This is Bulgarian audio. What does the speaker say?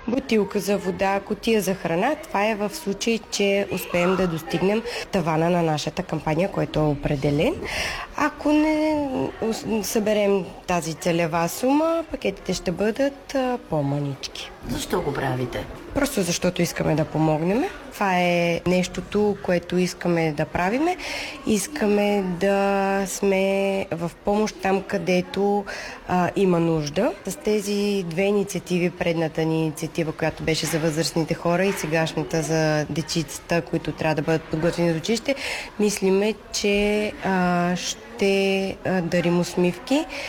бутилка за вода, кутия за храна. Това е в случай, че успеем да достигнем тавана на нашата кампания, който е определен. Ако не съберем тази целева сума, пакетите ще бъдат по-манички. Защо го правите? Просто защото искаме да помогнем. Това е нещото, което искаме да правиме. Искаме да сме в помощ там, където има нужда. С тези две инициативи, предната ни инициатива, която беше за възрастните хора и сегашната за дечицата, които трябва да бъдат подготвени за училище, мислиме, че ще дарим усмивки